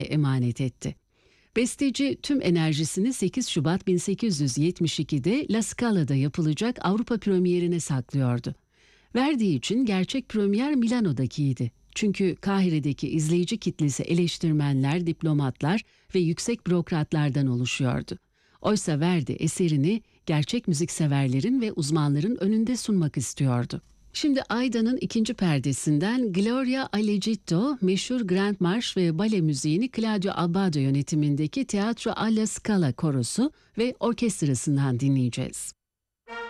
emanet etti. Besteci tüm enerjisini 8 Şubat 1872'de La Scala'da yapılacak Avrupa premierine saklıyordu. Verdi için gerçek premier Milano'dakiydi. Çünkü Kahire'deki izleyici kitlesi eleştirmenler, diplomatlar ve yüksek bürokratlardan oluşuyordu. Oysa Verdi eserini gerçek müzikseverlerin ve uzmanların önünde sunmak istiyordu. Şimdi Aida'nın ikinci perdesinden Gloria Allegitto, meşhur Grand Marş ve bale müziğini Claudio Abbado yönetimindeki Teatro alla Scala korosu ve orkestrasından dinleyeceğiz.